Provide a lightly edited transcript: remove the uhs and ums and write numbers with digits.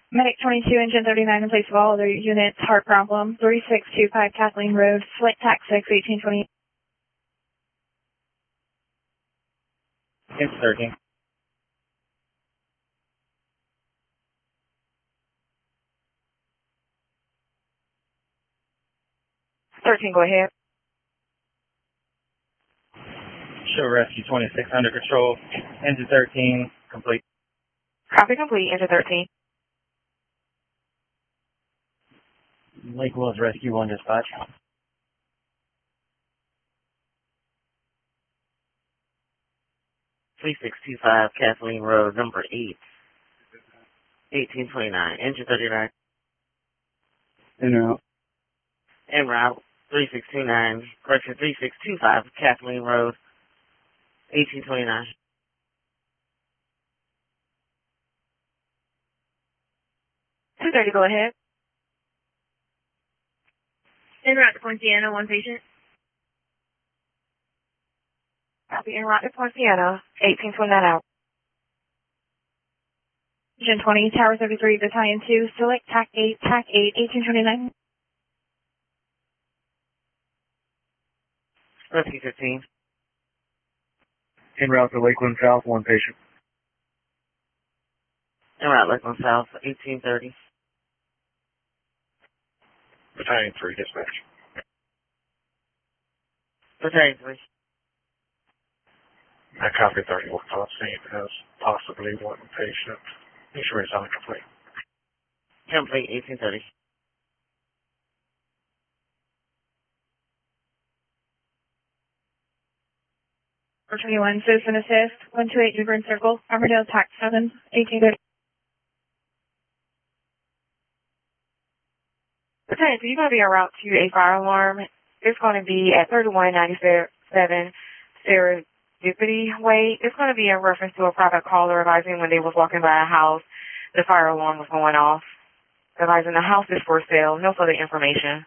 Medic 22, Engine 39 in place of all other units, heart problem, 3625 Kathleen Road, flight TAC 6, 1820. It's 13. Go ahead. Show rescue 26 under control. Engine 13 complete. Copy complete, Engine 13. Lake Wells Rescue 1 dispatch. 3625 Kathleen Road, number 8, 1829, engine 39. In route. En route, 3629, correction 3625 Kathleen Road, 1829. Go ahead. En route to Poinciana, one patient. Copy, en route to Poinciana, 1829 out. Engine 20, Tower 33, Battalion 2, select TAC 8, 1829. Rescue 15. En route to Lakeland South, one patient. En route, Lakeland South, 1830. Battalion 3 dispatch. Battalion 3. I copy 31 Scene as possibly one patient. Insurance on complete. Complete, 1830. Number 21, Citizen Assist, 128 Newbern Circle, Armourdale TAC 7, 1830. Okay, so you're going to be en route to a fire alarm. It's going to be at 3197 Serendipity Way. It's going to be in reference to a private caller advising when they was walking by a house, the fire alarm was going off. Advising the house is for sale. No further information.